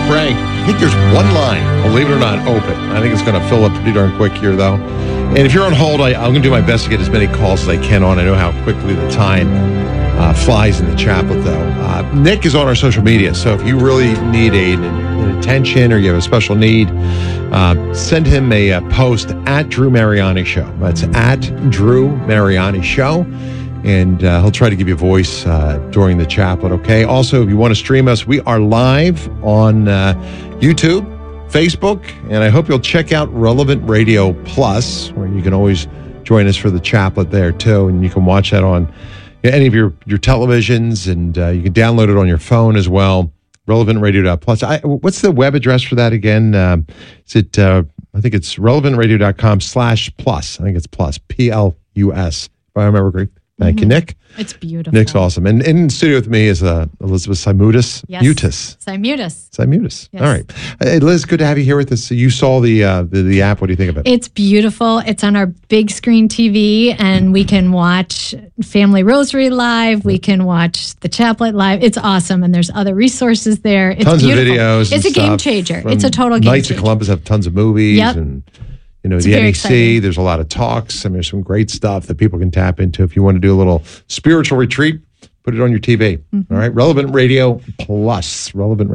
pray. I think there's one line, believe it or not, open. I think it's going to fill up pretty darn quick here, though. And if you're on hold, I'm going to do my best to get as many calls as I can on. I know how quickly the time flies in the chaplet, though. Nick is on our social media, so if you really need an attention or you have a special need, send him a post at Drew Mariani Show. That's at Drew Mariani Show. And he'll try to give you a voice during the chaplet, okay? Also, if you want to stream us, we are live on YouTube, Facebook, and I hope you'll check out Relevant Radio Plus, where you can always join us for the chaplet there, too. And you can watch that on any of your televisions, and you can download it on your phone as well, relevantradio.plus. What's the web address for that again? Is it, I think it's relevantradio.com/plus. I think it's plus, Plus, if I remember correctly. Thank you, Nick. It's beautiful. Nick's awesome. And in the studio with me is Elizabeth Simutis. Yes. Simutis. Yes. All right. Hey, Liz, good to have you here with us. You saw the app. What do you think of it? It's beautiful. It's on our big screen TV, and we can watch Family Rosary live. We can watch the chaplet live. It's awesome, and there's other resources there. It's tons beautiful. of videos. It's a game changer. It's a total game changer. Knights of Columbus have tons of movies. Yep. And the very NEC, exciting. there's a lot of talks. I mean, there's some great stuff that people can tap into. If you want to do a little spiritual retreat, put it on your TV. All right. Relevant Radio Plus.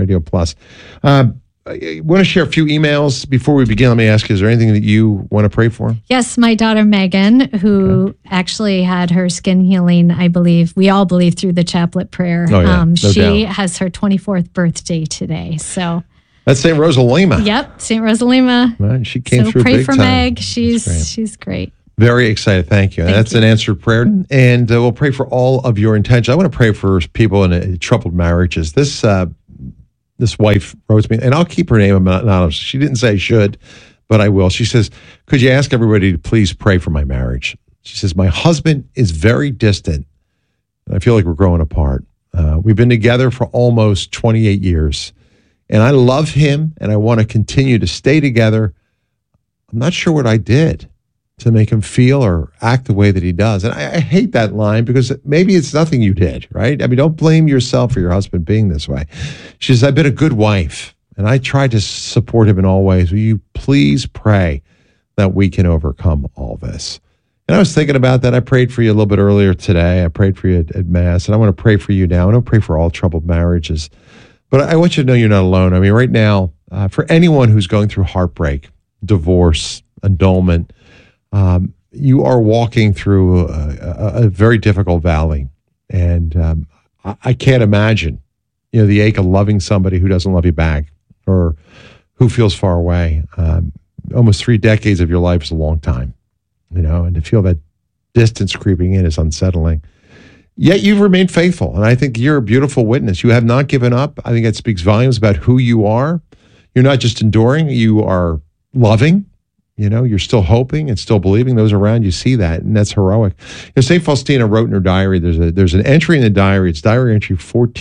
I want to share a few emails. Before we begin, let me ask you, is there anything that you want to pray for? Yes, my daughter Megan, who actually had her skin healing, I believe, we all believe through the chaplet prayer. Oh, yeah. No she doubt. has her 24th birthday today. So, That's St. Rosalima. yep, St. Rosalima. Right. She came So through pray big for time. Meg. That's She's great. Very excited. Thank you. Thank That's you. an answered prayer. And we'll pray for all of your intentions. I want to pray for people in troubled marriages. This wife wrote to me, and I'll keep her name anonymous. She didn't say I should, but I will. She says, could you ask everybody to please pray for my marriage? She says, my husband is very distant. I feel like we're growing apart. We've been together for almost 28 years, and I love him, and I want to continue to stay together. I'm not sure what I did to make him feel or act the way that he does. And I hate that line because maybe it's nothing you did, right? I mean, don't blame yourself for your husband being this way. She says, I've been a good wife, and I tried to support him in all ways. Will you please pray that we can overcome all this? And I was thinking about that. I prayed for you a little bit earlier today. I prayed for you at Mass, and I want to pray for you now. I don't pray for all troubled marriages. But I want you to know you're not alone. I mean, right now, for anyone who's going through heartbreak, divorce, annulment, you are walking through a very difficult valley. And I can't imagine, the ache of loving somebody who doesn't love you back or who feels far away. Almost 3 decades of your life is a long time, and to feel that distance creeping in is unsettling. Yet you've remained faithful, and I think you're a beautiful witness. You have not given up. I think that speaks volumes about who you are. You're not just enduring, you are loving. You're still hoping and still believing. Those around you see that, and that's heroic. St. Faustina wrote in her diary, there's an entry in the diary, it's diary entry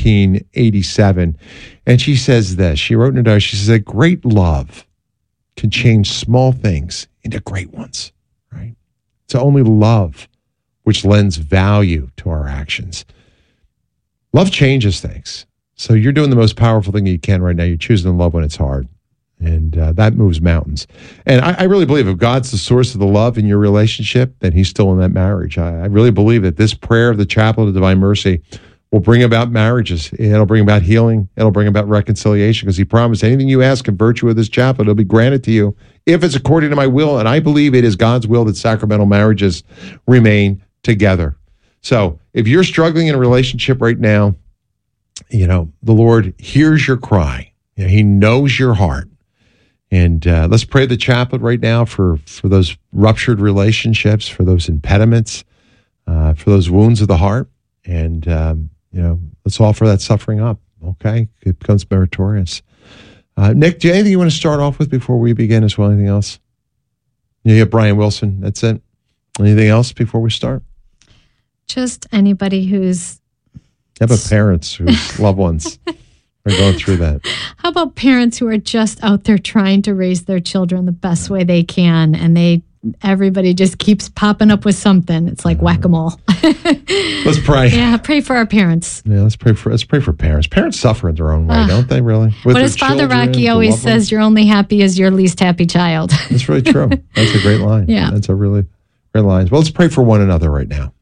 1487, and she says this. She wrote in her diary, she says, that great love can change small things into great ones, right? It's only love which lends value to our actions. Love changes things. So you're doing the most powerful thing you can right now. You're choosing to love when it's hard. And that moves mountains. And I really believe if God's the source of the love in your relationship, then he's still in that marriage. I really believe that this prayer of the Chaplet of Divine Mercy will bring about marriages. It'll bring about healing. It'll bring about reconciliation because he promised anything you ask in virtue of this chaplet, it'll be granted to you if it's according to my will. And I believe it is God's will that sacramental marriages remain together. So if you're struggling in a relationship right now, the Lord hears your cry. He knows your heart. And let's pray the chaplet right now for those ruptured relationships, for those impediments, for those wounds of the heart. And, let's offer that suffering up, okay? It becomes meritorious. Nick, do you have anything you want to start off with before we begin as well? Anything else? You have Brian Wilson. That's it. Anything else before we start? Just anybody who's... How about parents whose loved ones are going through that? How about parents who are just out there trying to raise their children the best way they can, and they everybody just keeps popping up with something. It's like whack-a-mole. Let's pray. Yeah, pray for our parents. Yeah, let's pray for parents. Parents suffer in their own way, don't they? Really. With But as their Father children, Rocky the always loved ones. says, you're only happy as your least happy child. That's really true. That's a great line. Yeah. That's a really great line. Well, let's pray for one another right now.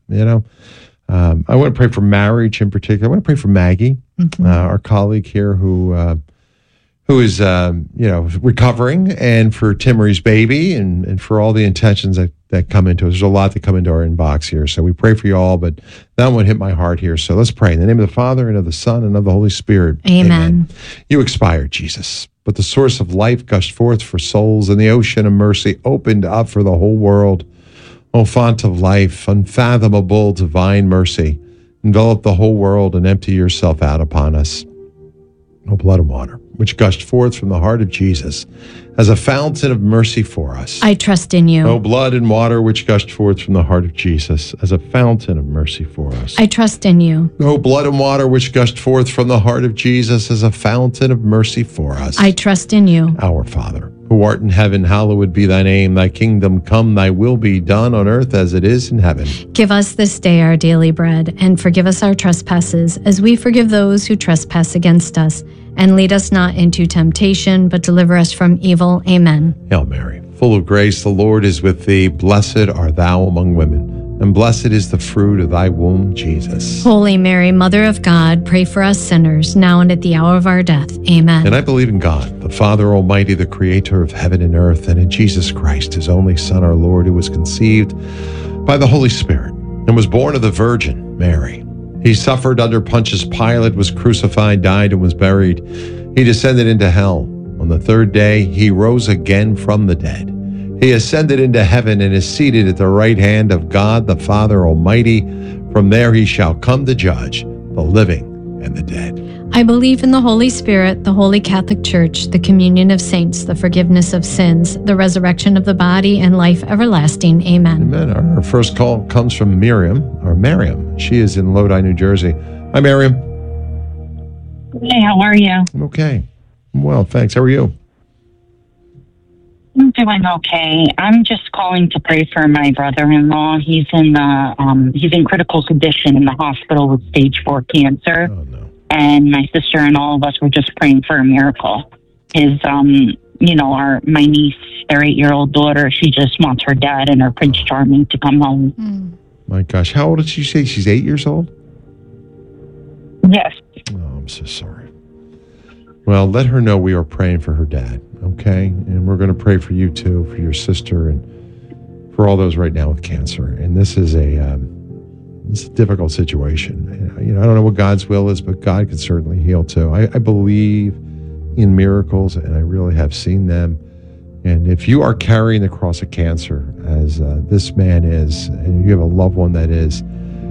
I want to pray for marriage in particular. I want to pray for Maggie, our colleague here who is recovering, and for Timmery's baby, and for all the intentions that come into it. There's a lot that come into our inbox here. So we pray for you all, but that one hit my heart here. So let's pray. In the name of the Father, and of the Son, and of the Holy Spirit. Amen. You expired, Jesus, but the source of life gushed forth for souls, and the ocean of mercy opened up for the whole world. O font of life, unfathomable divine mercy, envelop the whole world and empty yourself out upon us. O blood and water, which gushed forth from the heart of Jesus as a fountain of mercy for us. I trust in you. O blood and water, which gushed forth from the heart of Jesus as a fountain of mercy for us. I trust in you. O blood and water, which gushed forth from the heart of Jesus as a fountain of mercy for us. I trust in you. Our Father, who art in heaven, hallowed be thy name. Thy kingdom come, thy will be done on earth as it is in heaven. Give us this day our daily bread, and forgive us our trespasses, as we forgive those who trespass against us. And lead us not into temptation, but deliver us from evil. Amen. Hail Mary, full of grace, the Lord is with thee. Blessed art thou among women, and blessed is the fruit of thy womb, Jesus. Holy Mary, Mother of God, pray for us sinners, now and at the hour of our death. Amen. And I believe in God, the Father Almighty, the creator of heaven and earth, and in Jesus Christ, his only Son, our Lord, who was conceived by the Holy Spirit and was born of the Virgin Mary. He suffered under Pontius Pilate, was crucified, died, and was buried. He descended into hell. On the third day, he rose again from the dead. He ascended into heaven and is seated at the right hand of God, the Father Almighty. From there he shall come to judge the living and the dead. I believe in the Holy Spirit, the Holy Catholic Church, the communion of saints, the forgiveness of sins, the resurrection of the body, and life everlasting. Amen. Amen. Our first call comes from Miriam. She is in Lodi, New Jersey. Hi, Miriam. Hey, how are you? I'm okay. I'm well, thanks. How are you? I'm doing okay. I'm just calling to pray for my brother-in-law. He's in critical condition in the hospital with stage 4 cancer. Oh, no. And my sister and all of us were just praying for a miracle. My niece, their 8-year-old daughter, she just wants her dad and her Prince Charming to come home. My gosh, how old did she say? She's 8 years old? Yes. Oh, I'm so sorry. Well, let her know we are praying for her dad, okay? And we're going to pray for you too, for your sister, and for all those right now with cancer. And this is a difficult situation. I don't know what God's will is, but God can certainly heal too. I believe in miracles, and I really have seen them. And if you are carrying the cross of cancer, as this man is, and you have a loved one that is,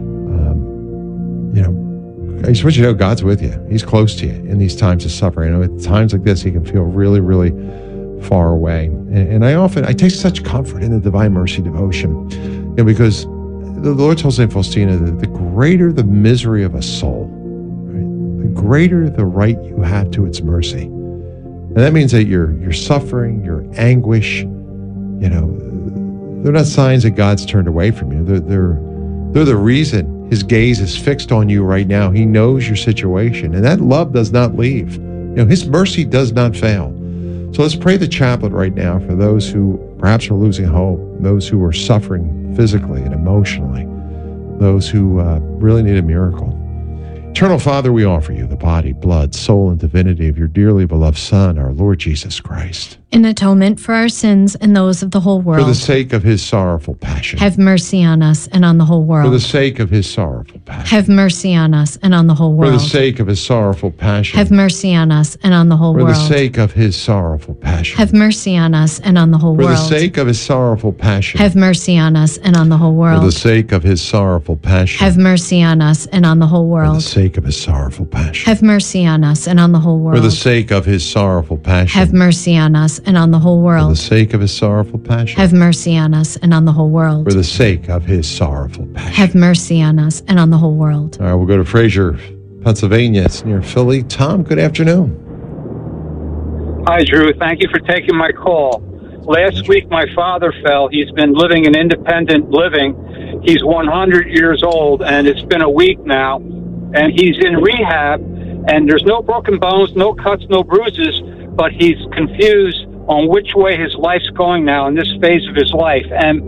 I just want you to know God's with you. He's close to you in these times of suffering. At times like this, he can feel really, really far away. And I take such comfort in the Divine Mercy devotion, because the Lord told St. Faustina that the greater the misery of a soul, right, the greater the right you have to its mercy. And that means that your suffering, your anguish, they're not signs that God's turned away from you. They're the reason his gaze is fixed on you right now. He knows your situation, and that love does not leave. His mercy does not fail. So let's pray the chaplet right now for those who perhaps are losing hope, those who are suffering physically and emotionally, those who really need a miracle. Eternal Father, we offer you the body, blood, soul, and divinity of your dearly beloved Son, our Lord Jesus Christ. In atonement for our sins and those of the whole world. For the sake of his sorrowful passion. Have mercy on us and on the whole world. For the sake of his sorrowful passion. Have mercy on us and on the whole world. For the sake of his sorrowful passion. Have mercy on us and on the whole world. For the sake of his sorrowful passion. Have mercy on us and on the whole world. For the sake of his sorrowful passion. Have mercy on us and on the whole world. For the sake of his sorrowful passion. Have mercy on us and on the whole world. For the sake of his sorrowful passion. Have mercy on us and on the whole world. For the sake of his sorrowful passion. Have mercy on us and on the whole world. For the sake of his sorrowful passion. Have mercy on us and on the whole world. For the sake of his sorrowful passion. Have mercy on us and on the whole world. All right, we'll go to Fraser, Pennsylvania. It's near Philly. Tom, good afternoon. Hi, Drew. Thank you for taking my call. Last week, my father fell. He's been living an independent living. He's 100 years old, and it's been a week now. And he's in rehab, and there's no broken bones, no cuts, no bruises, but he's confused on which way his life's going now in this phase of his life.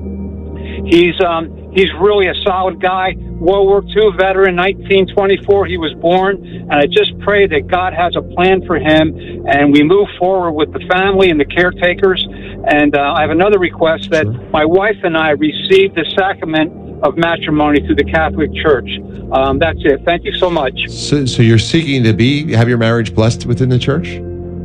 And he's really a solid guy. World War II veteran, 1924 he was born, and I just pray that God has a plan for him, and we move forward with the family and the caretakers. And I have another request that my wife and I received the sacrament of matrimony through the Catholic Church. That's it. Thank you so much. So you're seeking to have your marriage blessed within the church?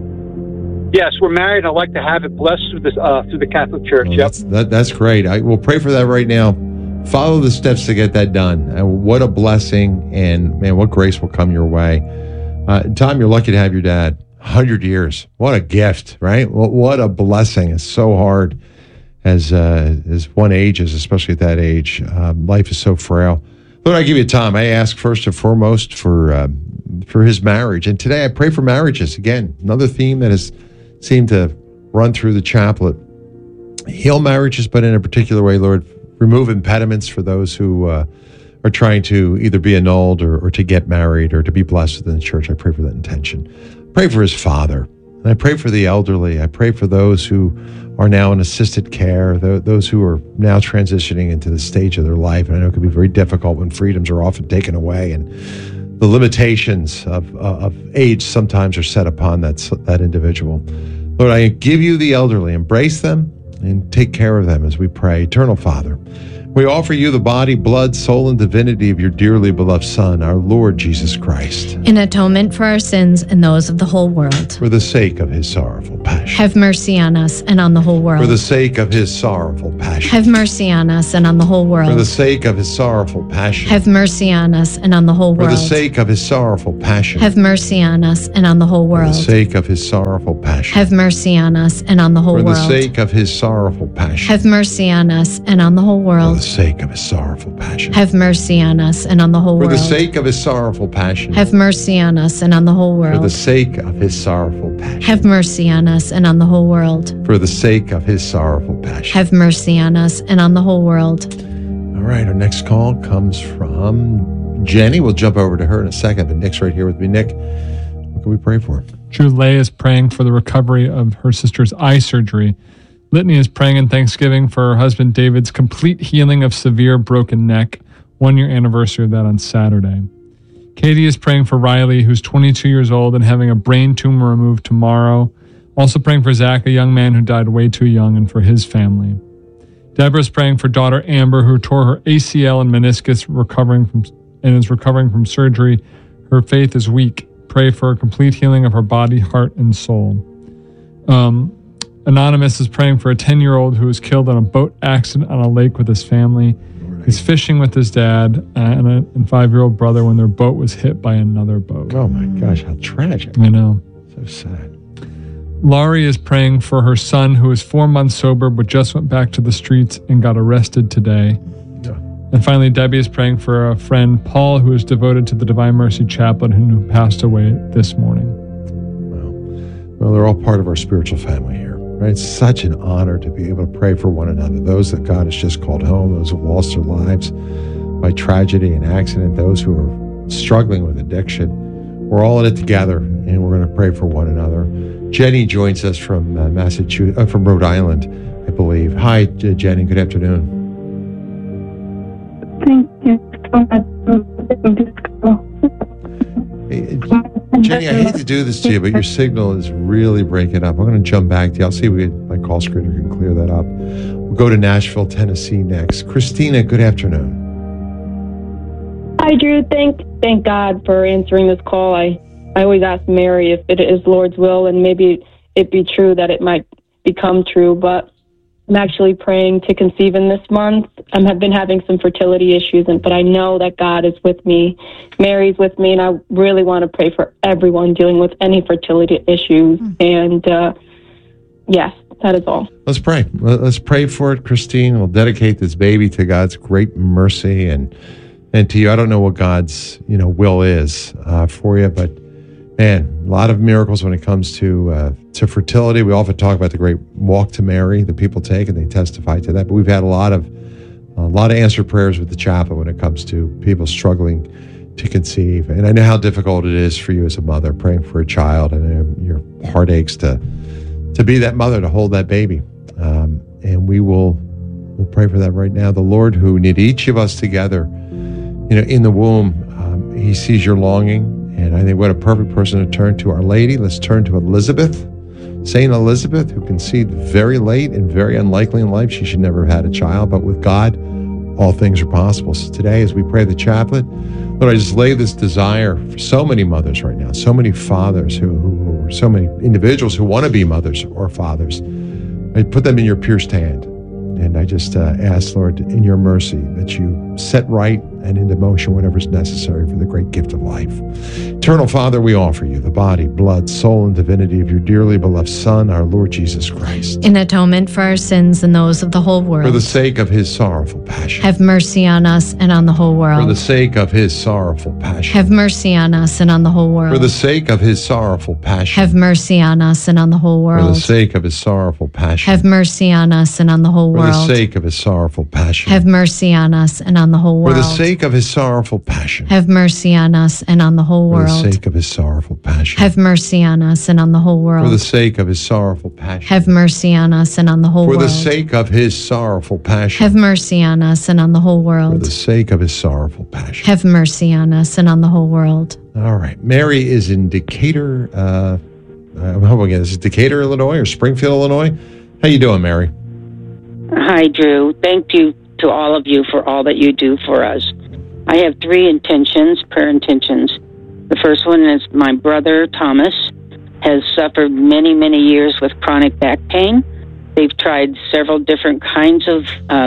Yes, we're married. I'd like to have it blessed through the Catholic Church. Well, that's great. I will pray for that right now. Follow the steps to get that done. What a blessing, and man, what grace will come your way. Tom, you're lucky to have your dad. 100 years. What a gift, right? What a blessing. It's so hard as one ages, especially at that age. Life is so frail. Lord, I give you Tom. I ask first and foremost for his marriage. And today I pray for marriages. Again, another theme that has seemed to run through the chaplet. Heal marriages, but in a particular way, Lord, remove impediments for those who are trying to either be annulled or to get married or to be blessed within the church. I pray for that intention. Pray for his father. And I pray for the elderly. I pray for those who are now in assisted care, those who are now transitioning into the stage of their life. And I know it can be very difficult when freedoms are often taken away and the limitations of age sometimes are set upon that individual. Lord, I give you the elderly. Embrace them and take care of them as we pray. Eternal Father, we offer you the body, blood, soul, and divinity of your dearly beloved Son, our Lord Jesus Christ, in atonement for our sins and those of the whole world. For the sake of his sorrowful passion. Have mercy on us and on the whole world. For the sake of his sorrowful passion. Have mercy on us and on the whole world. For the sake of his sorrowful passion. Have mercy on us and on the whole world. For the sake of his sorrowful passion. Have mercy on us and on the whole world. For the sake of his sorrowful passion. Have mercy on us and on the whole world. For the sake of his sorrowful passion. Have mercy on us and on the whole world. For the sake of his sorrowful passion. Have mercy on us and on the whole world. For the sake of his sorrowful passion. Have mercy on us and on the whole world. For the sake of his sorrowful passion. Have mercy on us and on the whole world. For the sake of his sorrowful passion. Have mercy on us and on the whole world. All right, our next call comes from Jenny. We'll jump over to her in a second, but Nick's right here with me. Nick, what can we pray for? Julie is praying for the recovery of her sister's eye surgery. Litany is praying in thanksgiving for her husband David's complete healing of severe broken neck, 1 year anniversary of that on Saturday. Katie is praying for Riley, who's 22 years old and having a brain tumor removed tomorrow. Also praying for Zach, a young man who died way too young, and for his family. Deborah's praying for daughter Amber, who tore her ACL and meniscus is recovering from surgery. Her faith is weak. Pray for a complete healing of her body, heart, and soul. Anonymous is praying for a 10-year-old who was killed in a boat accident on a lake with his family. He's fishing with his dad and 5-year-old brother when their boat was hit by another boat. Oh my gosh, how tragic. I know. So sad. Laurie is praying for her son, who is 4 months sober but just went back to the streets and got arrested today. Yeah. And finally, Debbie is praying for a friend, Paul, who is devoted to the Divine Mercy Chaplain, who passed away this morning. Well, they're all part of our spiritual family here. Right? It's such an honor to be able to pray for one another. Those that God has just called home, those who've lost their lives by tragedy and accident, those who are struggling with addiction. We're all in it together, and we're going to pray for one another. Jenny joins us from Massachusetts, from Rhode Island, I believe. Hi, Jenny. Good afternoon. Thank you so much. Hey, Jenny, I hate to do this to you, but your signal is really breaking up. I'm going to jump back to you. I'll see if my call screener can clear that up. We'll go to Nashville, Tennessee next. Christina, good afternoon. Hi, Drew. Thank God for answering this call. I always ask Mary if it is Lord's will, and maybe it be true that it might become true, but I'm actually praying to conceive in this month. I've been having some fertility issues, but I know that God is with me. Mary's with me, and I really want to pray for everyone dealing with any fertility issues. And yes, that is all. Let's pray. Let's pray for it, Christine. We'll dedicate this baby to God's great mercy and to you. I don't know what God's will is for you, but Man, a lot of miracles when it comes to fertility. We often talk about the great walk to Mary that people take, and they testify to that. But we've had a lot of answered prayers with the chaplain when it comes to people struggling to conceive. And I know how difficult it is for you as a mother praying for a child, and your heart aches to be that mother, to hold that baby. And we'll pray for that right now. The Lord, who knit each of us together, in the womb, He sees your longing. And I think what a perfect person to turn to. Our Lady, let's turn to Elizabeth. Saint Elizabeth, who conceived very late and very unlikely in life. She should never have had a child, but with God, all things are possible. So today, as we pray the chaplet, Lord, I just lay this desire for so many mothers right now, so many fathers who so many individuals who want to be mothers or fathers. I put them in your pierced hand. And I just ask, Lord, in your mercy, that you set right and into motion whatever is necessary for the great gift of life. Eternal Father, we offer you the body, blood, soul, and divinity of your dearly beloved Son, our Lord Jesus Christ. In atonement for our sins and those of the whole world. For the sake of his sorrowful passion. Have mercy on us and on the whole world. For the sake of his sorrowful passion. Have mercy on us and on the whole world. For the sake of his sorrowful passion. Have mercy on us and on the whole world. For the sake of his sorrowful passion. Have mercy on us and on the whole world. For the sake of his sorrowful passion. Have mercy on us and on the whole world. For the sake of his sorrowful passion. Have mercy on us and on the whole world. For the sake of his sorrowful passion. Have mercy on us and on the whole world. For the sake of his sorrowful passion. Have mercy on us and on the whole For world. the sake of his sorrowful passion. Have mercy on us and on the whole For world. the sake of his sorrowful passion. Have mercy on us and on the whole world. All right. Mary is in Decatur. I'm hoping this is Decatur, Illinois, or Springfield, Illinois. How you doing, Mary? Hi, Drew. Thank you to all of you for all that you do for us. I have 3 prayer intentions. The first one is my brother, Thomas, has suffered many, many years with chronic back pain. They've tried several different kinds of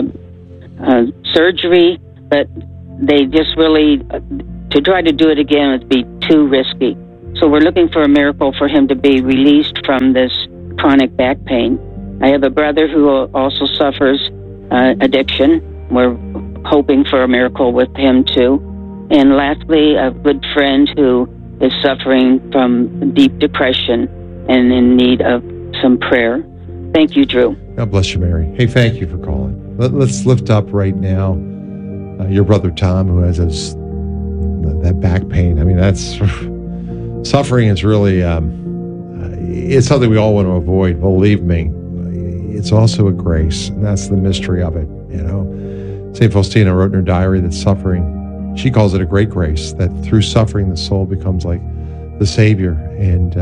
surgery, but they just really, to try to do it again would be too risky. So we're looking for a miracle for him to be released from this chronic back pain. I have a brother who also suffers addiction. We're hoping for a miracle with him too. And lastly, a good friend who is suffering from deep depression and in need of some prayer. Thank you, Drew. God bless you, Mary. Hey, thank you for calling. Let's lift up right now your brother Tom, who has that back pain. I mean, that's suffering is really it's something we all want to avoid. Believe me, it's also a grace, and that's the mystery of it. St. Faustina wrote in her diary that suffering, she calls it a great grace, that through suffering the soul becomes like the Savior, and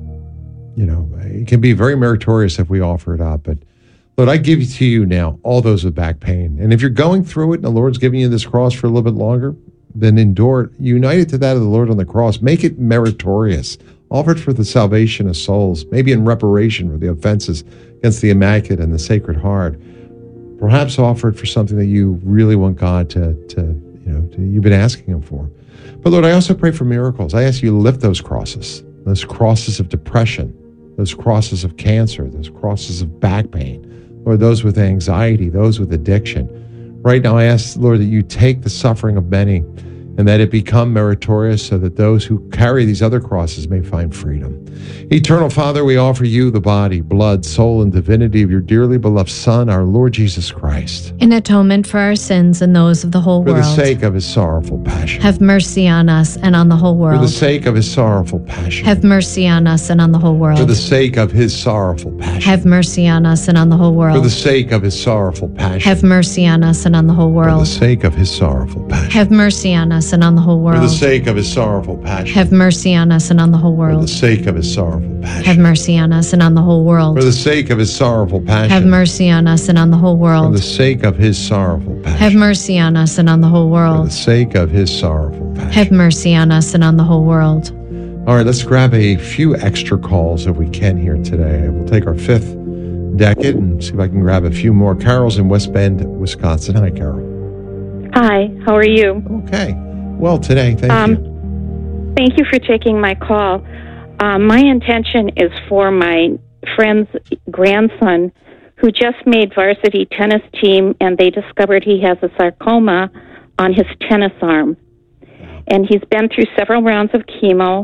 it can be very meritorious if we offer it up. But Lord, I give to you now all those with back pain, and if you're going through it and the Lord's giving you this cross for a little bit longer, then endure it. Unite it to that of the Lord on the cross. Make it meritorious. Offer it for the salvation of souls, maybe in reparation for the offenses against the Immaculate and the Sacred Heart. Perhaps offer it for something that you really want God to you've been asking Him for. But Lord, I also pray for miracles. I ask you to lift those crosses of depression, those crosses of cancer, those crosses of back pain, or those with anxiety, those with addiction. Right now, I ask, Lord, that you take the suffering of many and that it become meritorious so that those who carry these other crosses may find freedom. Eternal Father, we offer you the body, blood, soul, and divinity of your dearly beloved Son, our Lord Jesus Christ. In atonement for our sins and those of the whole world. For the sake of his sorrowful passion. Have mercy on us and on the whole world. For the sake of his sorrowful passion. Have mercy on us and on the whole world. For the sake of his sorrowful passion. Have mercy on us and on the whole world. For the sake of his sorrowful passion. Have mercy on us and on the whole world. For the sake of his sorrowful passion. Have mercy on us and on the whole world. For the sake of his sorrowful passion. Have mercy on us and on the whole world. For the sake of his sorrowful passion. Have mercy on us and on the whole world. For the sake of his sorrowful passion. Have mercy on us and on the whole world. For the sake of his sorrowful passion. Have mercy on us and on the whole For world. the sake of his sorrowful passion. Have mercy on us and on the whole world. All right, let's grab a few extra calls if we can here today. We'll take our 5th decade and see if I can grab a few more. Carol's in West Bend, Wisconsin. Hi, Carol. Hi, how are you? Okay. Well, today, thank you. Thank you for taking my call. My intention is for my friend's grandson who just made varsity tennis team, and they discovered he has a sarcoma on his tennis arm. And he's been through several rounds of chemo.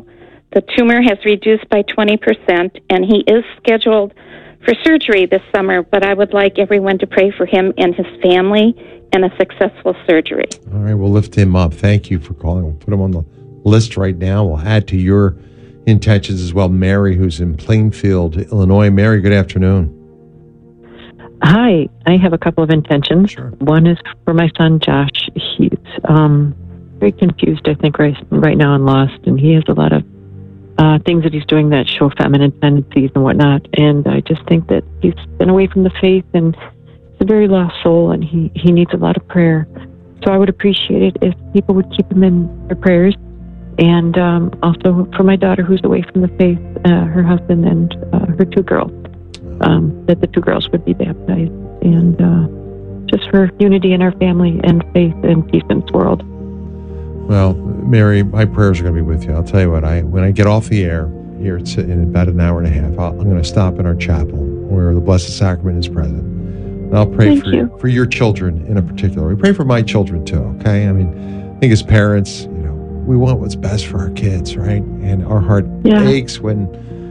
The tumor has reduced by 20%, and he is scheduled for surgery this summer, but I would like everyone to pray for him and his family and a successful surgery. All right, we'll lift him up. Thank you for calling. We'll put him on the list right now. We'll add to your intentions as well. Mary, who's in Plainfield, Illinois. Mary, good afternoon. Hi, I have a couple of intentions. Sure. One is for my son, Josh. He's very confused, I think, right now and lost, and he has a lot of things that he's doing that show feminine tendencies and whatnot. And I just think that he's been away from the faith, and he's a very lost soul, and he needs a lot of prayer. So I would appreciate it if people would keep him in their prayers. And also for my daughter who's away from the faith, her husband and her two girls, that the two girls would be baptized. And just for unity in our family and faith and peace in this world. Well, Mary, my prayers are going to be with you. I'll tell you what, when I get off the air here, it's in about an hour and a half, I'm going to stop in our chapel where the Blessed Sacrament is present. And I'll pray for your children in a particular. We pray for my children too, okay? I mean, I think as parents, we want what's best for our kids, right? And our heart aches when,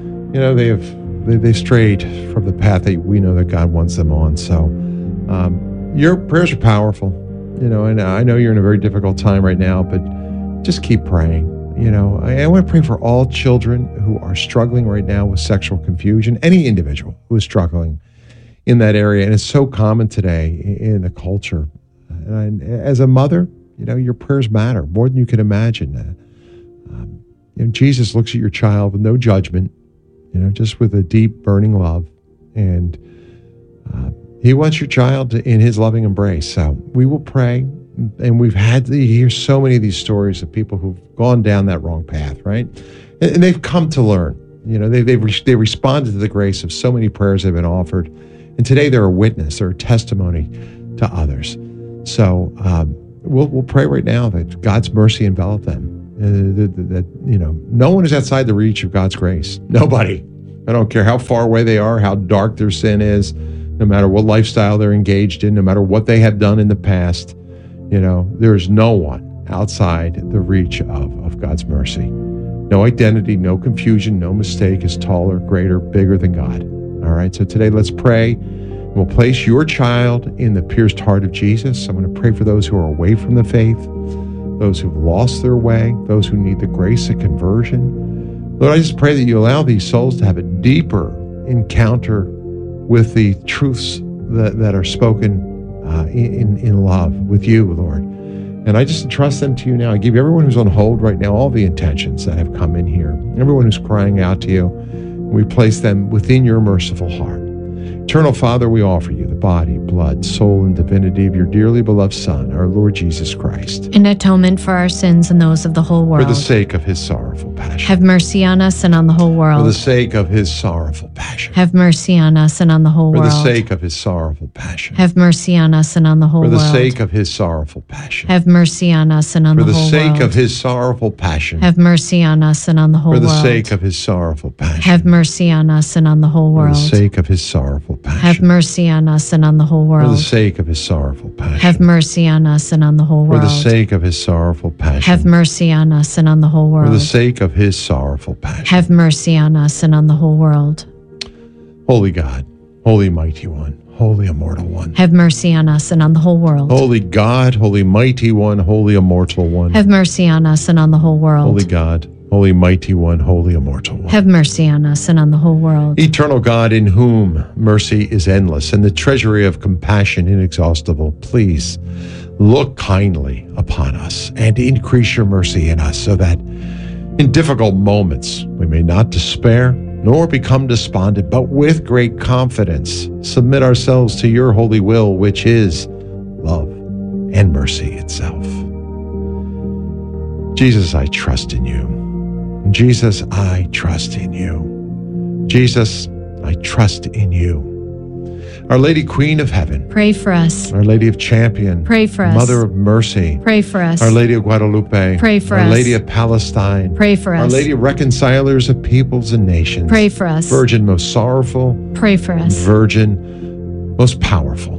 they've strayed from the path that we know that God wants them on. So your prayers are powerful. And I know you're in a very difficult time right now, but just keep praying. I want to pray for all children who are struggling right now with sexual confusion, any individual who is struggling in that area. And it's so common today in the culture. And as a mother, your prayers matter more than you can imagine. Jesus looks at your child with no judgment, just with a deep, burning love. And he wants your child in his loving embrace. So we will pray. And we've had to hear so many of these stories of people who've gone down that wrong path, right? And they've come to learn. They responded to the grace of so many prayers that have been offered. And today they're a witness, they're a testimony to others. So we'll pray right now that God's mercy envelop them. That no one is outside the reach of God's grace. Nobody. I don't care how far away they are, how dark their sin is, no matter what lifestyle they're engaged in, no matter what they have done in the past. There's no one outside the reach of God's mercy. No identity, no confusion, no mistake is taller, greater, bigger than God. All right, so today let's pray. We'll place your child in the pierced heart of Jesus. I'm going to pray for those who are away from the faith, those who've lost their way, those who need the grace of conversion. Lord, I just pray that you allow these souls to have a deeper encounter with the truths that are spoken in love with you, Lord. And I just entrust them to you now. I give everyone who's on hold right now all the intentions that have come in here, everyone who's crying out to you. We place them within your merciful heart. Eternal Father, we offer you the body, blood, soul, and divinity of your dearly beloved Son, our Lord Jesus Christ. In atonement for our sins and those of the whole world. For the sake of his sorrowful passion. Have mercy on us and on the whole world. For the sake of his sorrowful passion. Have mercy on us and on the whole world. For the sake of his sorrowful passion. Have mercy on us and on the whole world. For the sake of his sorrowful passion. Have mercy on us and on the whole world. For the sake of his sorrowful passion. Have mercy on us and on the whole world. For the sake of his sorrowful passion. Have mercy on us and on the whole world. For the sake of his sorrowful passion. Have mercy on us and on the whole world. For the sake of his sorrowful passion. Have mercy on us and on the whole world. For the sake of his sorrowful passion. Have mercy on us and on the whole world. For the sake of his sorrowful passion. Have mercy on us and on the whole world. Holy God, holy mighty one, holy immortal one. Have mercy on us and on the whole world. Holy God, holy mighty one, holy immortal one. Have mercy on us and on the whole world. Holy God, holy mighty one, holy immortal one. Have mercy on us and on the whole world. Eternal God, in whom mercy is endless and the treasury of compassion inexhaustible, please look kindly upon us and increase your mercy in us so that in difficult moments we may not despair nor become despondent, but with great confidence submit ourselves to your holy will, which is love and mercy itself. Jesus, I trust in you. Jesus, I trust in you. Jesus, I trust in you. Our Lady Queen of Heaven, pray for us. Our Lady of Champion, pray for us. Mother of Mercy, pray for us. Our Lady of Guadalupe, pray for Our us. Our Lady of Palestine, pray for us. Our Lady of Reconcilers of Peoples and Nations, pray for us. Virgin most sorrowful, pray for us. Virgin most powerful,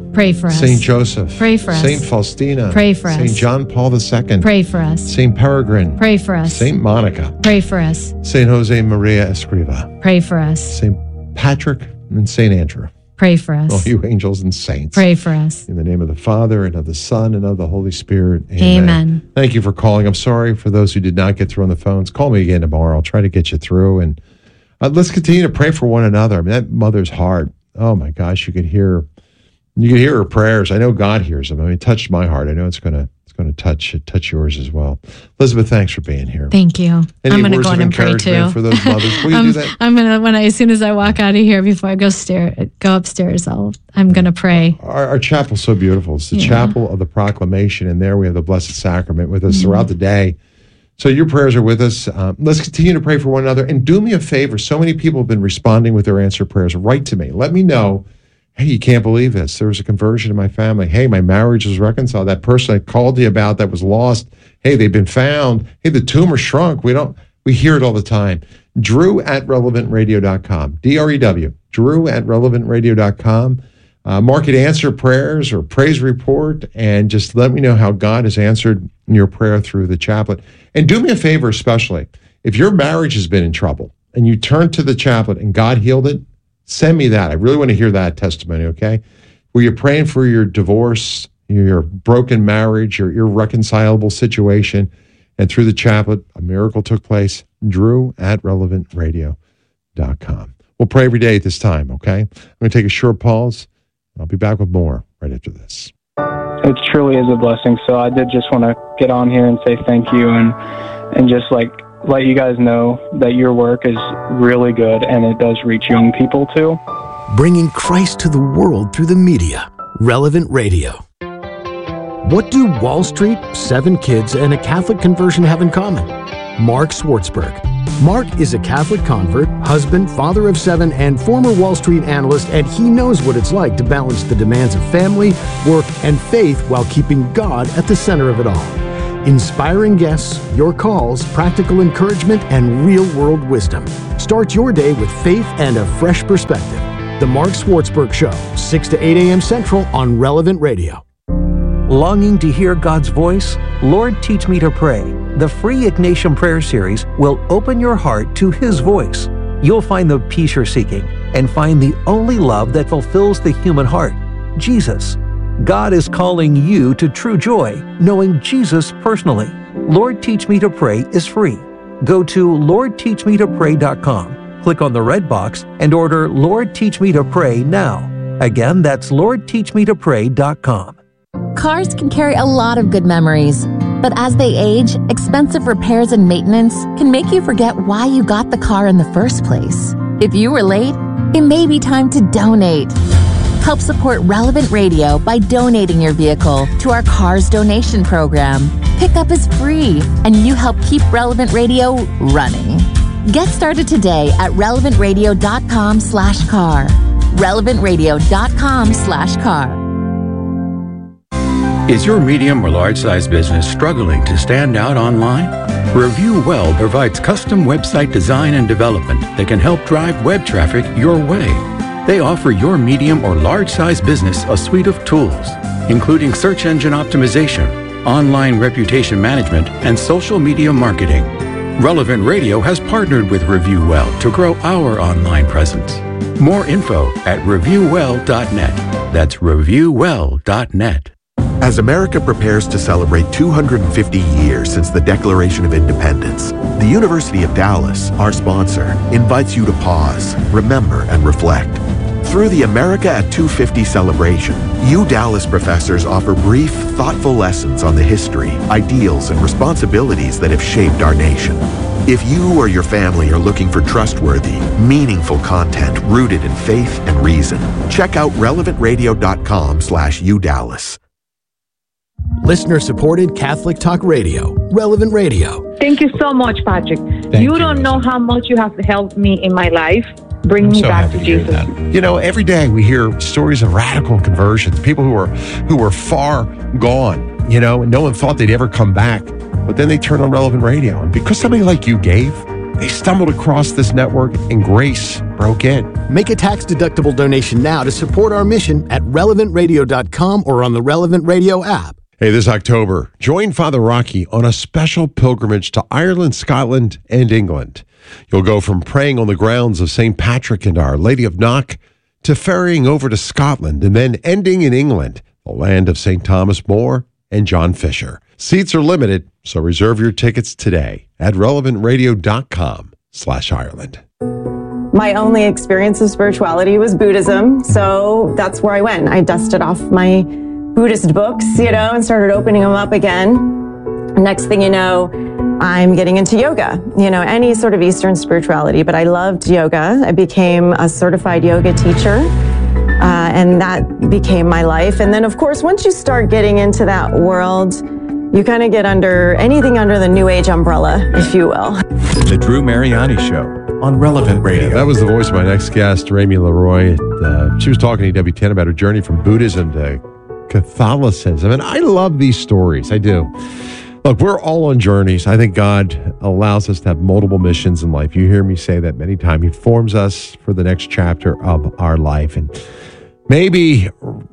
Pray for us. Saint Joseph. Pray for us. Saint Faustina. Pray for us. Saint John Paul II. Pray for us. Saint Peregrine. Pray for us. Saint Monica. Pray for us. Saint Jose Maria Escriva. Pray for us. Saint Patrick and Saint Andrew. Pray for us. All you angels and saints. Pray for us. In the name of the Father, and of the Son, and of the Holy Spirit. Amen. Thank you for calling. I'm sorry for those who did not get through on the phones. Call me again tomorrow. I'll try to get you through. And let's continue to pray for one another. I mean, that mother's heart. Oh, my gosh. You could hear her prayers. I know God hears them. I mean, it touched my heart. I know it's going to touch yours as well. Elizabeth, thanks for being here. Thank you. Any I'm going to words go of in and pray encouragement too. for those mothers? Will you do that? I'm going to, as soon as I walk out of here, before I go upstairs, I'm going to pray. Our chapel's so beautiful. It's the chapel of the proclamation, and there we have the Blessed Sacrament with us throughout the day. So your prayers are with us. Let's continue to pray for one another. And do me a favor. So many people have been responding with their answered prayers. Write to me. Let me know. Hey, you can't believe this. There was a conversion in my family. Hey, my marriage was reconciled. That person I called you about that was lost. Hey, they've been found. Hey, the tumor shrunk. We hear it all the time. Drew@relevantradio.com. DREW. Drew@relevantradio.com. Mark it answer prayers or praise report, and just let me know how God has answered your prayer through the chaplet. And do me a favor, especially if your marriage has been in trouble and you turn to the chaplet and God healed it, send me that. I really want to hear that testimony, okay? Where you're praying for your divorce, your broken marriage, your irreconcilable situation, and through the chaplet, a miracle took place. Drew@relevantradio.com. We'll pray every day at this time, okay? I'm going to take a short pause. I'll be back with more right after this. It truly is a blessing. So I did just want to get on here and say thank you and just let you guys know that your work is really good and it does reach young people too. Bringing Christ to the world through the media. Relevant Radio. What do Wall Street, 7 kids, and a Catholic conversion have in common? Mark Schwartzberg. Mark is a Catholic convert, husband, father of 7, and former Wall Street analyst, and he knows what it's like to balance the demands of family, work, and faith while keeping God at the center of it all. Inspiring guests, your calls, practical encouragement, and real-world wisdom. Start your day with faith and a fresh perspective. The Mark Schwartzberg Show, 6 to 8 a.m. Central on Relevant Radio. Longing to hear God's voice? Lord, Teach Me to Pray. The free Ignatian Prayer Series will open your heart to His voice. You'll find the peace you're seeking and find the only love that fulfills the human heart, Jesus. God is calling you to true joy, knowing Jesus personally. Lord, Teach Me to Pray is free. Go to LordTeachMeToPray.com, click on the red box, and order Lord, Teach Me to Pray now. Again, that's LordTeachMeToPray.com. Cars can carry a lot of good memories, but as they age, expensive repairs and maintenance can make you forget why you got the car in the first place. If you were late, it may be time to donate. Help support Relevant Radio by donating your vehicle to our Cars Donation Program. Pickup is free, and you help keep Relevant Radio running. Get started today at relevantradio.com/car. relevantradio.com/car. Is your medium or large size business struggling to stand out online? Review Well provides custom website design and development that can help drive web traffic your way. They offer your medium or large size business a suite of tools, including search engine optimization, online reputation management, and social media marketing. Relevant Radio has partnered with Review Well to grow our online presence. More info at reviewwell.net. That's reviewwell.net. As America prepares to celebrate 250 years since the Declaration of Independence, the University of Dallas, our sponsor, invites you to pause, remember, and reflect. Through the America at 250 celebration, Dallas professors offer brief, thoughtful lessons on the history, ideals, and responsibilities that have shaped our nation. If you or your family are looking for trustworthy, meaningful content rooted in faith and reason, check out relevantradio.com/UDallas. Listener-supported Catholic Talk Radio, Relevant Radio. Thank you so much, Patrick. You don't know how much you have helped me in my life. Bring me back to Jesus. You know, every day we hear stories of radical conversions, people who were far gone, and no one thought they'd ever come back. But then they turn on Relevant Radio. And because somebody like you gave, They stumbled across this network and grace broke in. Make a tax-deductible donation now to support our mission at relevantradio.com or on the Relevant Radio app. Hey, this October, join Father Rocky on a special pilgrimage to Ireland, Scotland, and England. You'll go from praying on the grounds of St. Patrick and Our Lady of Knock to ferrying over to Scotland and then ending in England, the land of St. Thomas More and John Fisher. Seats are limited, so reserve your tickets today at relevantradio.com/Ireland. My only experience of spirituality was Buddhism, so that's where I went. I dusted off my Buddhist books, and started opening them up again. Next thing you know, I'm getting into yoga, any sort of Eastern spirituality, but I loved yoga. I became a certified yoga teacher, and that became my life. And then, of course, once you start getting into that world, you kind of get anything under the New Age umbrella, if you will. The Drew Mariani Show on Relevant Radio. Yeah, that was the voice of my next guest, Rami Leroy. She was talking to EWTN about her journey from Buddhism to Catholicism. And I love these stories. I do. Look, we're all on journeys. I think God allows us to have multiple missions in life. You hear me say that many times. He forms us for the next chapter of our life. And maybe,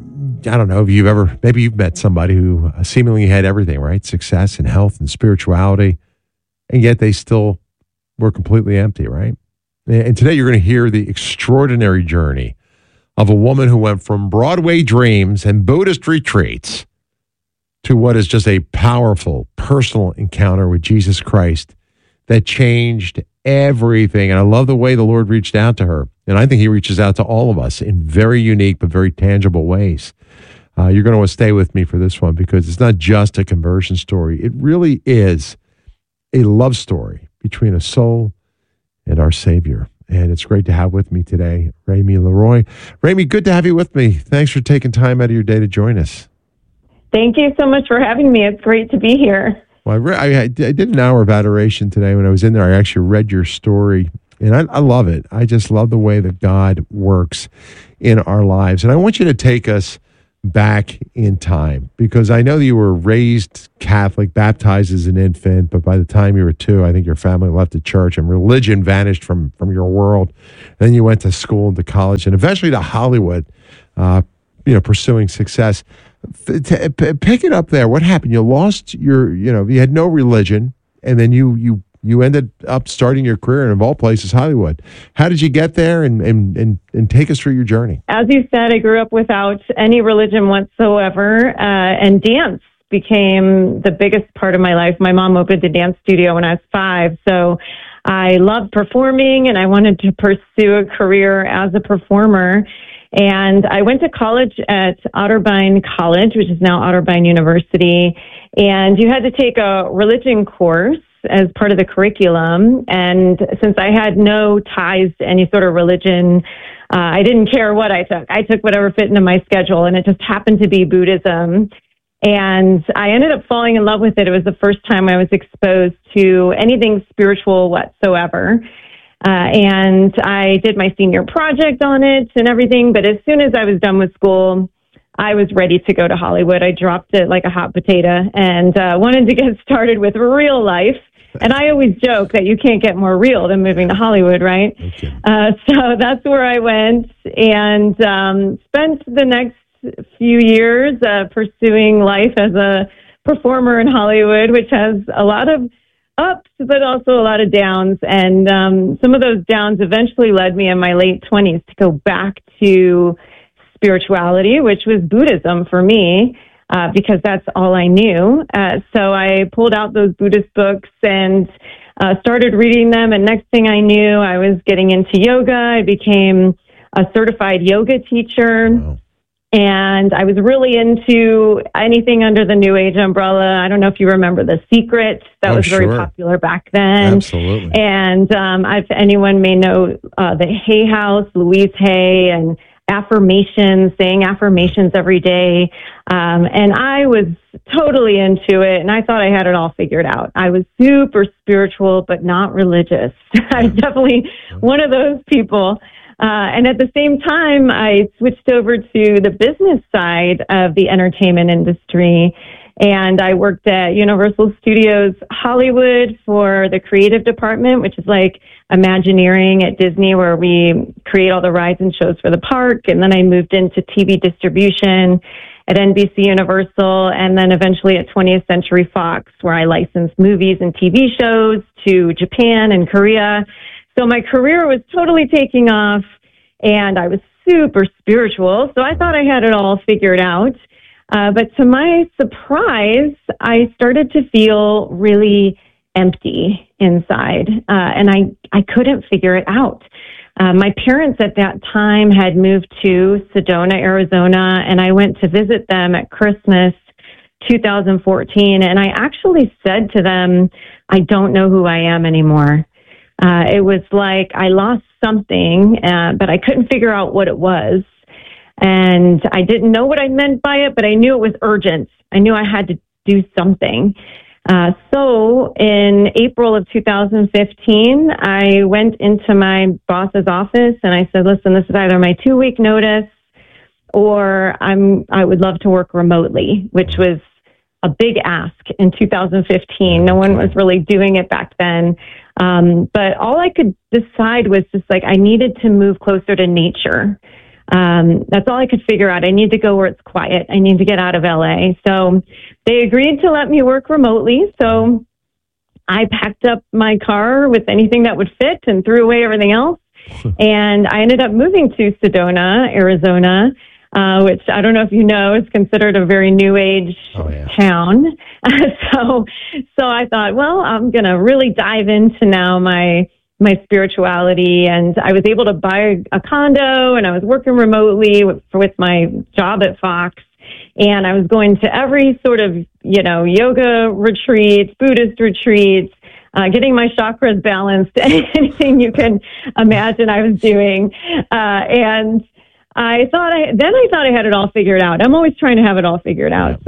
I don't know if maybe you've met somebody who seemingly had everything, right? Success and health and spirituality. And yet they still were completely empty, right? And today you're going to hear the extraordinary journey of a woman who went from Broadway dreams and Buddhist retreats to what is just a powerful personal encounter with Jesus Christ that changed everything. And I love the way the Lord reached out to her. And I think he reaches out to all of us in very unique but very tangible ways. You're going to want to stay with me for this one because it's not just a conversion story. It really is a love story between a soul and our Savior. And it's great to have with me today, Rami Leroy. Rami, good to have you with me. Thanks for taking time out of your day to join us. Thank you so much for having me. It's great to be here. Well, I did an hour of adoration today. When I was in there, I actually read your story, and I love it. I just love the way that God works in our lives. And I want you to take us back in time, because I know that you were raised Catholic, baptized as an infant, but by the time you were 2, I think your family left the church and religion vanished from your world. And then you went to school and to college and eventually to Hollywood, pursuing success. Pick it up there. What happened? You lost you had no religion, and then you ended up starting your career in, of all places, Hollywood. How did you get there, and take us through your journey? As you said, I grew up without any religion whatsoever, and dance became the biggest part of my life. My mom opened a dance studio when I was 5, so I loved performing, and I wanted to pursue a career as a performer. And I went to college at Otterbein College, which is now Otterbein University, and you had to take a religion course as part of the curriculum. And since I had no ties to any sort of religion, I didn't care what I took. I took whatever fit into my schedule, and it just happened to be Buddhism. And I ended up falling in love with it. It was the first time I was exposed to anything spiritual whatsoever. And I did my senior project on it and everything. But as soon as I was done with school, I was ready to go to Hollywood. I dropped it like a hot potato and wanted to get started with real life. And I always joke that you can't get more real than moving to Hollywood, right? Okay. So that's where I went and spent the next few years pursuing life as a performer in Hollywood, which has a lot of ups, but also a lot of downs. And some of those downs eventually led me in my late 20s to go back to spirituality, which was Buddhism for me, because that's all I knew. So I pulled out those Buddhist books and started reading them. And next thing I knew, I was getting into yoga. I became a certified yoga teacher. Wow. And I was really into anything under the New Age umbrella. I don't know if you remember The Secret. That was very popular back then. Absolutely. And if anyone may know the Hay House, Louise Hay, and affirmations, saying affirmations every day. And I was totally into it, and I thought I had it all figured out. I was super spiritual, but not religious. I was definitely one of those people. And at the same time, I switched over to the business side of the entertainment industry. And I worked at Universal Studios Hollywood for the creative department, which is like Imagineering at Disney, where we create all the rides and shows for the park. And then I moved into TV distribution at NBC Universal, and then eventually at 20th Century Fox, where I licensed movies and TV shows to Japan and Korea. So my career was totally taking off, and I was super spiritual. So I thought I had it all figured out. But to my surprise, I started to feel really empty inside, and I couldn't figure it out. My parents at that time had moved to Sedona, Arizona, and I went to visit them at Christmas 2014, and I actually said to them, I don't know who I am anymore. It was like I lost something, but I couldn't figure out what it was. And I didn't know what I meant by it, but I knew it was urgent. I knew I had to do something. So in April of 2015, I went into my boss's office and I said, listen, this is either my 2-week notice or I would love to work remotely, which was a big ask in 2015. No one was really doing it back then. But all I could decide was just like I needed to move closer to nature. That's all I could figure out. I need to go where it's quiet. I need to get out of LA. So they agreed to let me work remotely. So I packed up my car with anything that would fit and threw away everything else. And I ended up moving to Sedona, Arizona, which I don't know if you know is considered a very new age town. So I thought, well, I'm going to really dive into now my spirituality, and I was able to buy a condo, and I was working remotely with my job at Fox, and I was going to every sort of, yoga retreats, Buddhist retreats, getting my chakras balanced, anything you can imagine I was doing. And I thought I had it all figured out. I'm always trying to have it all figured out.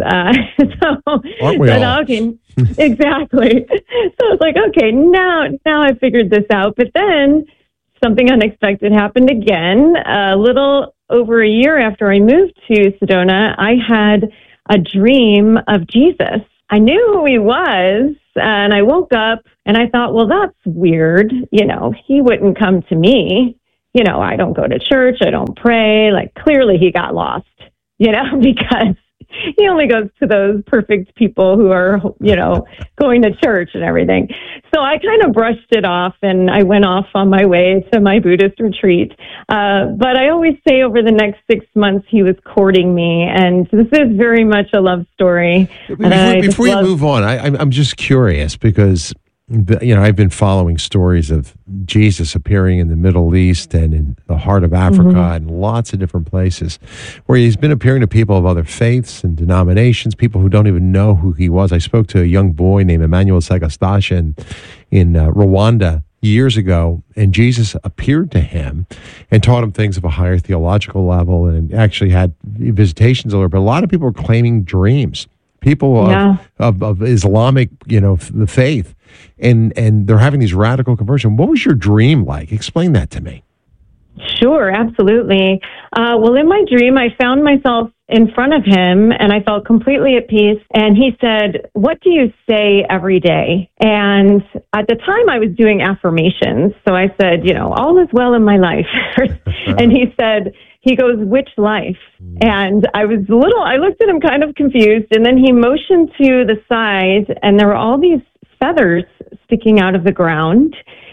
Aren't we all? Okay, exactly. So I was like, okay, now I figured this out. But then something unexpected happened again. A little over a year after I moved to Sedona, I had a dream of Jesus. I knew who he was, and I woke up and I thought, well, that's weird. He wouldn't come to me. I don't go to church. I don't pray. Like, clearly he got lost, because he only goes to those perfect people who are, going to church and everything. So I kind of brushed it off and I went off on my way to my Buddhist retreat. But I always say over the next 6 months, he was courting me. And this is very much a love story. Before you move on, I'm just curious because I've been following stories of Jesus appearing in the Middle East and in the heart of Africa and lots of different places where he's been appearing to people of other faiths and denominations, people who don't even know who he was. I spoke to a young boy named Emmanuel Segastasha in Rwanda years ago, and Jesus appeared to him and taught him things of a higher theological level and actually had visitations over. But a lot of people are claiming dreams. People of Islamic, the faith, and they're having these radical conversions. What was your dream like? Explain that to me. Sure, absolutely. Well, in my dream, I found myself in front of him, and I felt completely at peace. And he said, "What do you say every day?" And at the time, I was doing affirmations. So I said, all is well in my life. And he goes, "Which life?" And I looked at him kind of confused, and then he motioned to the side, and there were all these feathers sticking out of the ground.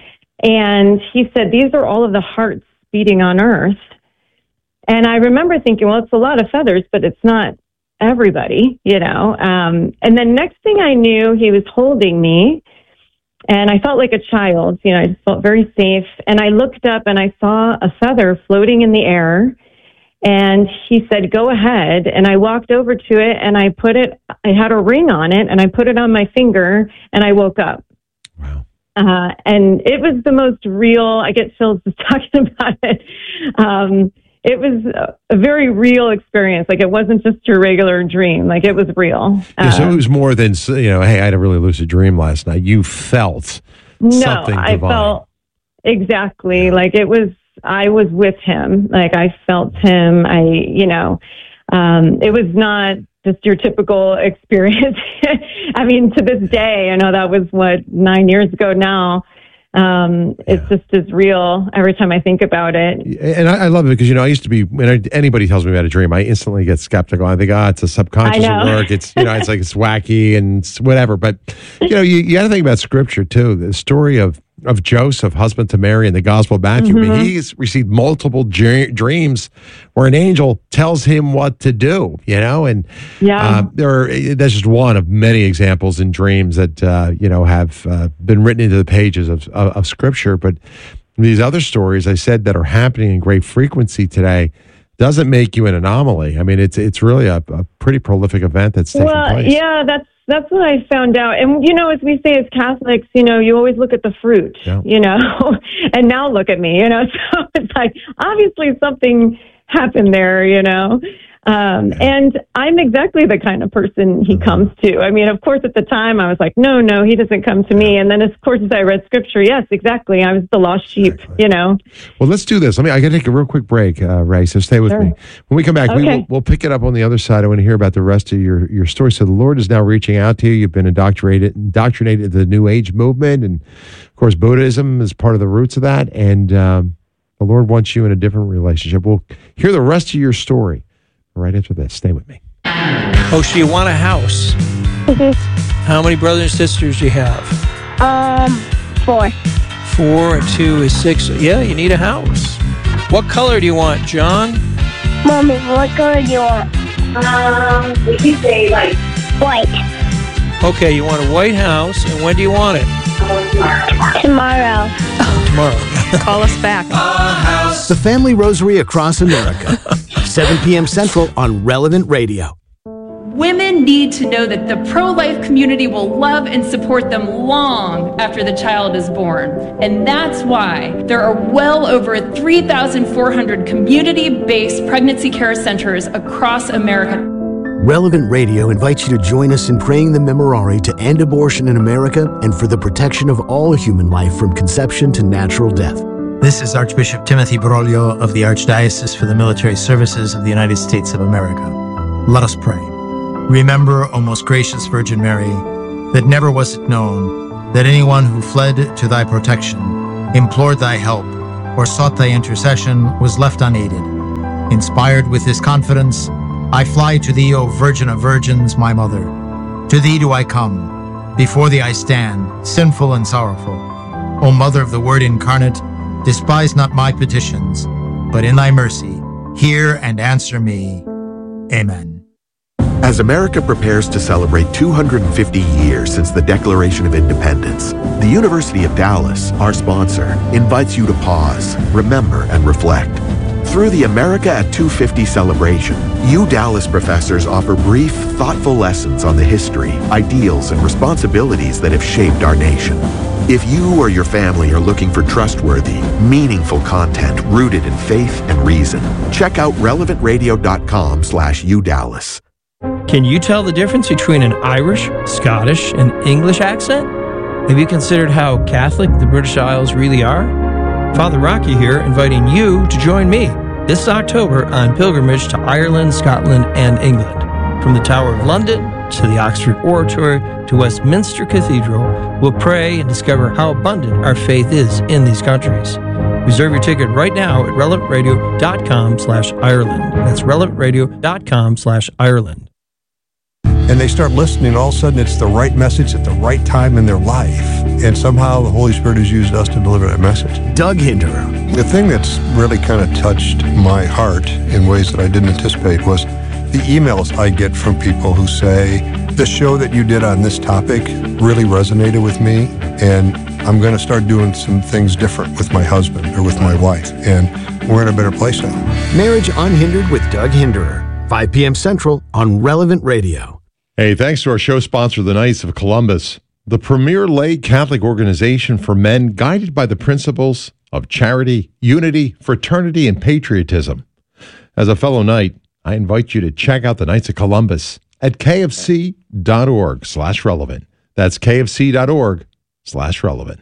And he said, "These are all of the hearts beating on earth." And I remember thinking, well, it's a lot of feathers, but it's not everybody, And then next thing I knew, he was holding me, and I felt like a child. I just felt very safe. And I looked up and I saw a feather floating in the air. And he said, "Go ahead." And I walked over to it and I had a ring on it, and I put it on my finger, and I woke up. Wow. And it was the most real, I get chills just talking about it. It was a very real experience. Like, it wasn't just your regular dream. Like, it was real. So it was more than, hey, I had a really lucid dream last night. You felt something divine. I felt exactly like I was with him. Like, I felt him. It was not just your typical experience. I mean, to this day, I know that was 9 years ago now. It's just as real every time I think about it. And I love it because, I used to be, when anybody tells me about a dream, I instantly get skeptical. I think, it's a subconscious at work. It's, it's like it's wacky and whatever. But, you got to think about scripture too. The story of Joseph, husband to Mary, in the Gospel of Matthew. Mm-hmm. He's received multiple dreams where an angel tells him what to do, and that's just one of many examples in dreams that, have been written into the pages of Scripture. But these other stories, I said, that are happening in great frequency today, doesn't make you an anomaly. I mean, it's really a pretty prolific event that's taking place. Yeah, that's what I found out. And, as we say as Catholics, you always look at the fruit, and now look at me, so it's like, obviously something happened there, and I'm exactly the kind of person he comes to. I mean, of course, at the time I was like, no, he doesn't come to me. And then, of course, as I read scripture, yes, exactly. I was the lost sheep, Well, let's do this. I got to take a real quick break, Ray, so stay with me. When we come back, we'll pick it up on the other side. I want to hear about the rest of your story. So the Lord is now reaching out to you. You've been indoctrinated into the New Age movement. And, of course, Buddhism is part of the roots of that. And the Lord wants you in a different relationship. We'll hear the rest of your story right after this. Stay with me. Oh, so you want a house? Mm-hmm. How many brothers and sisters do you have? 4. 4 and 2 is 6. Yeah, you need a house. What color do you want, John? Mommy, what color do you want? We could say white. Okay, you want a white house, and when do you want it? Tomorrow. Tomorrow. Call us back. The Family Rosary across America. 7 p.m. Central on Relevant Radio. Women need to know that the pro-life community will love and support them long after the child is born. And that's why there are well over 3,400 community-based pregnancy care centers across America. Relevant Radio invites you to join us in praying the Memorare to end abortion in America and for the protection of all human life from conception to natural death. This is Archbishop Timothy Broglio of the Archdiocese for the Military Services of the United States of America. Let us pray. Remember, O most gracious Virgin Mary, that never was it known that anyone who fled to thy protection, implored thy help, or sought thy intercession was left unaided. Inspired with this confidence, I fly to thee, O Virgin of Virgins, my Mother. To thee do I come. Before thee I stand, sinful and sorrowful. O Mother of the Word incarnate, despise not my petitions, but in thy mercy, hear and answer me. Amen. As America prepares to celebrate 250 years since the Declaration of Independence, the University of Dallas, our sponsor, invites you to pause, remember, and reflect. Through the America at 250 celebration, Dallas professors offer brief, thoughtful lessons on the history, ideals, and responsibilities that have shaped our nation. If you or your family are looking for trustworthy, meaningful content rooted in faith and reason, check out relevantradio.com/UDallas. Can you tell the difference between an Irish, Scottish, and English accent? Have you considered how Catholic the British Isles really are? Father Rocky here, inviting you to join me this October on pilgrimage to Ireland, Scotland, and England. From the Tower of London to the Oxford Oratory to Westminster Cathedral, we'll pray and discover how abundant our faith is in these countries. Reserve your ticket right now at relevantradio.com/Ireland. That's relevantradio.com/Ireland. And they start listening, all of a sudden it's the right message at the right time in their life. And somehow the Holy Spirit has used us to deliver that message. Doug Hinderer. The thing that's really kind of touched my heart in ways that I didn't anticipate was the emails I get from people who say, the show that you did on this topic really resonated with me, and I'm going to start doing some things different with my husband or with my wife, and we're in a better place now. Marriage Unhindered with Doug Hinderer, 5 p.m. Central on Relevant Radio. Hey, thanks to our show sponsor, the Knights of Columbus, the premier lay Catholic organization for men guided by the principles of charity, unity, fraternity, and patriotism. As a fellow Knight, I invite you to check out the Knights of Columbus at kfc.org/relevant. That's kfc.org/relevant.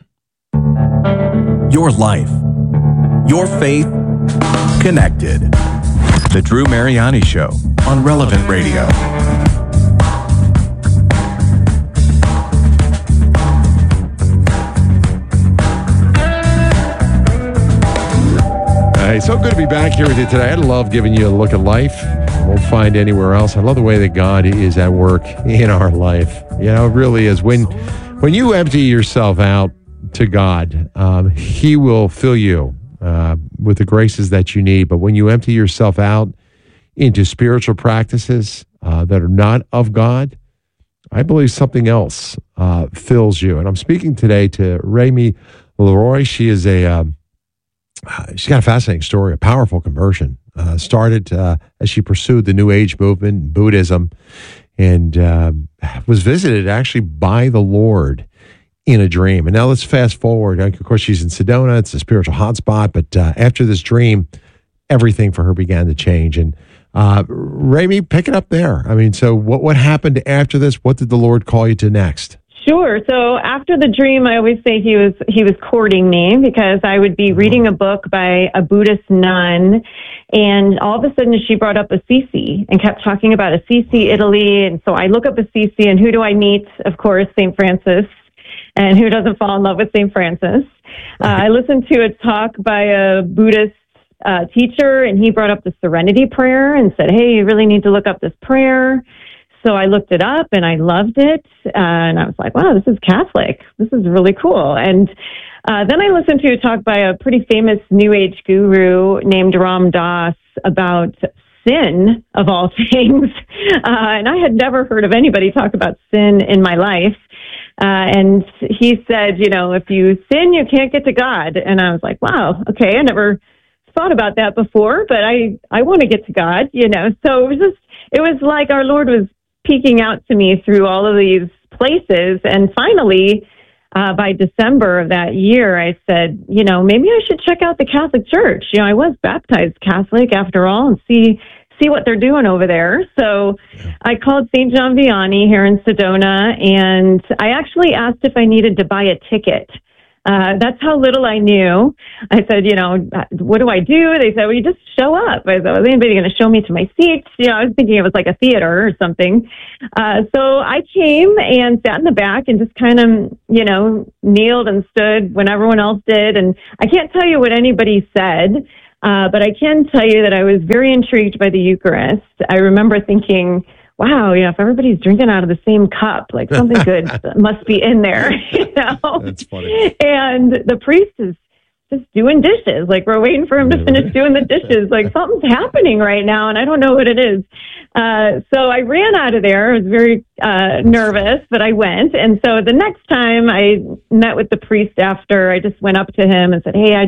Your life, your faith, connected. The Drew Mariani Show on Relevant Radio. Hey, so good to be back here with you today. I love giving you a look at life. You won't find anywhere else. I love the way that God is at work in our life. You know, it really is. When you empty yourself out to God, He will fill you with the graces that you need. But when you empty yourself out into spiritual practices that are not of God, I believe something else fills you. And I'm speaking today to Rami Leroy. She is she's got a fascinating story, a powerful conversion. Started as she pursued the New Age movement, Buddhism, and was visited actually by the Lord in a dream. And now let's fast forward. Of course, she's in Sedona. It's a spiritual hotspot. But after this dream, everything for her began to change. And Rami, pick it up there. I mean, so what happened after this? What did the Lord call you to next? Sure. So after the dream, I always say he was courting me, because I would be reading a book by a Buddhist nun, and all of a sudden she brought up Assisi and kept talking about Assisi, Italy. And so I look up Assisi, and who do I meet? Of course, St. Francis. And who doesn't fall in love with St. Francis? I listened to a talk by a Buddhist teacher, and he brought up the Serenity Prayer and said, hey, you really need to look up this prayer. So I looked it up and I loved it. And I was like, wow, this is Catholic. This is really cool. And then I listened to a talk by a pretty famous New Age guru named Ram Dass about sin, of all things. And I had never heard of anybody talk about sin in my life. And he said, you know, if you sin, you can't get to God. And I was like, wow, okay, I never thought about that before, but I want to get to God, you know. So it was like our Lord was peeking out to me through all of these places. And finally, by December of that year, I said, you know, maybe I should check out the Catholic Church. You know, I was baptized Catholic after all, and see what they're doing over there. So I called St. John Vianney here in Sedona, and I actually asked if I needed to buy a ticket. That's how little I knew. I said, you know, what do I do? They said, well, you just show up. I said, is anybody going to show me to my seats? You know, I was thinking it was like a theater or something. So I came and sat in the back and just kind of, you know, kneeled and stood when everyone else did. And I can't tell you what anybody said, but I can tell you that I was very intrigued by the Eucharist. I remember thinking, wow, you know, if everybody's drinking out of the same cup, like something good must be in there, you know? That's funny. And the priest is just doing dishes. Like, we're waiting for him to finish doing the dishes. Like, something's happening right now, and I don't know what it is. So I ran out of there. I was very nervous, but I went. And so the next time I met with the priest after, I just went up to him and said, hey, I